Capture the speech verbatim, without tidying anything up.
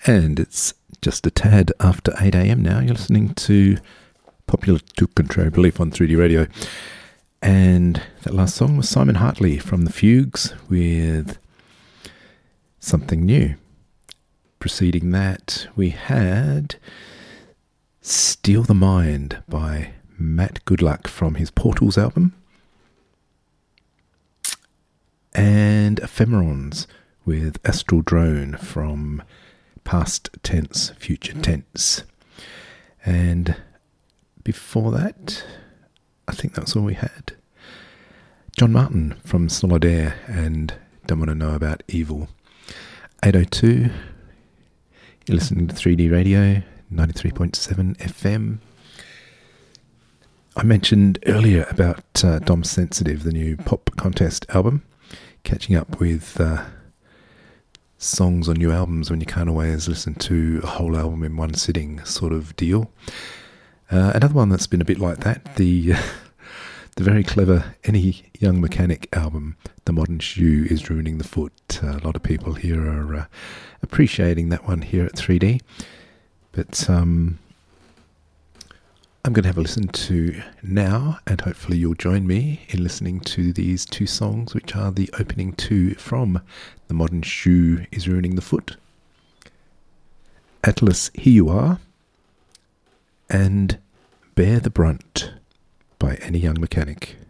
And it's just a tad after eight a.m. now. You're listening to Popular to Contrary Belief on three D Radio. And that last song was Simon Hartley from The Fugues with Something New. Preceding that, we had Steal the Mind by Matt Goodluck from his Portals album. And Ephemerons with Astral Drone from Past Tense, Future Tense. And before that, I think that's all we had. John Martin from Solidaire and Don't Want to Know About Evil. eight oh two, you're listening to three D Radio, ninety-three point seven F M. I mentioned earlier about uh, Dom Sensitive, the new Pop Contest album. Catching up with uh, songs on new albums when you can't always listen to a whole album in one sitting sort of deal. Uh, another one that's been a bit like that, the uh, the very clever Any Young Mechanic album, The Modern Shoe is Ruining the Foot. Uh, a lot of people here are uh, appreciating that one here at three D. But um, I'm going to have a listen to now, and hopefully you'll join me in listening to these two songs, which are the opening two from The Modern Shoe is Ruining the Foot. Atlas, Here You Are, and Bear the Brunt by Any Young Mechanic.